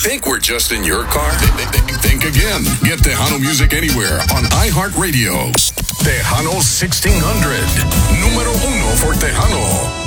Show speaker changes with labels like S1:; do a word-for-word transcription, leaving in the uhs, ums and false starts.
S1: think we're just in your car? Think again. Get Tejano music anywhere on iHeartRadio. Tejano sixteen hundred. Número uno for Tejano.